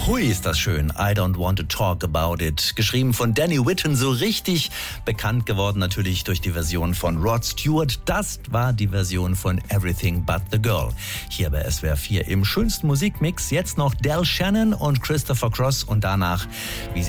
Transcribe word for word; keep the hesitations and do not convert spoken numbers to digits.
Hui, ist das schön. I don't want to talk about it. Geschrieben von Danny Whitten, so richtig bekannt geworden natürlich durch die Version von Rod Stewart. Das war die Version von Everything But the Girl. Hier bei S W R vier im schönsten Musikmix. Jetzt noch Del Shannon und Christopher Cross und danach, wie